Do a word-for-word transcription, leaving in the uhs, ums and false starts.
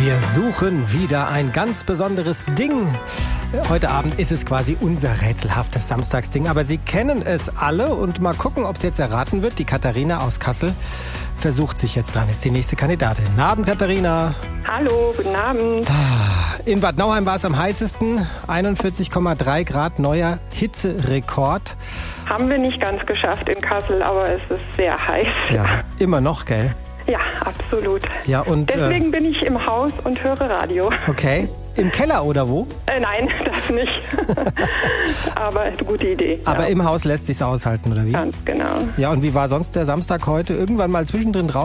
Wir suchen wieder ein ganz besonderes Ding. Heute Abend ist es quasi unser rätselhaftes Samstagsding, aber Sie kennen es alle und mal gucken, ob es jetzt erraten wird. Die Katharina aus Kassel versucht sich jetzt dran, ist die nächste Kandidatin. Guten Abend, Katharina. Hallo, guten Abend. In Bad Nauheim war es am heißesten, einundvierzig Komma drei Grad, neuer Hitzerekord. Haben wir nicht ganz geschafft in Kassel, aber es ist sehr heiß. Ja, immer noch, gell? Ja, absolut. Ja, und, Deswegen äh, bin ich im Haus und höre Radio. Okay. Im Keller oder wo? Äh, nein, das nicht. Aber eine gute Idee. Aber ja. im Haus lässt sich's aushalten, oder wie? Ganz genau. Ja, und wie war sonst der Samstag heute? Irgendwann mal zwischendrin draußen?